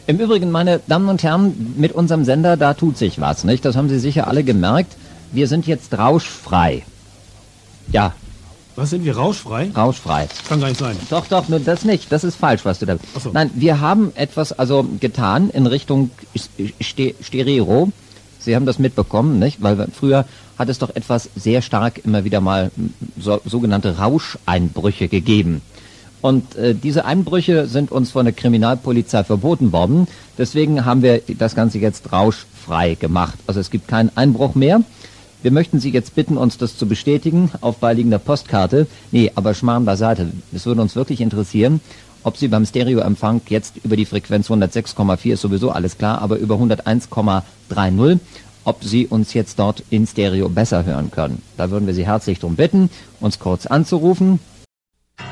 Im Übrigen, meine Damen und Herren, mit unserem Sender, da tut sich was, nicht? Das haben Sie sicher alle gemerkt. Wir sind jetzt rauschfrei. Ja. Was, sind wir rauschfrei? Rauschfrei. Kann gar nicht sein. Doch, nur das nicht. Das ist falsch, was du da... Ach so. Nein, wir haben etwas getan in Richtung Stereo. Sie haben das mitbekommen, nicht? Weil früher hat es doch etwas sehr stark immer wieder mal sogenannte Rauscheinbrüche gegeben. Und diese Einbrüche sind uns von der Kriminalpolizei verboten worden. Deswegen haben wir das Ganze jetzt rauschfrei gemacht. Also es gibt keinen Einbruch mehr. Wir möchten Sie jetzt bitten, uns das zu bestätigen auf beiliegender Postkarte. Nee, aber Schmarrn beiseite. Es würde uns wirklich interessieren, ob Sie beim Stereoempfang jetzt über die Frequenz 106,4 ist sowieso alles klar, aber über 101,30, ob Sie uns jetzt dort in Stereo besser hören können. Da würden wir Sie herzlich darum bitten, uns kurz anzurufen.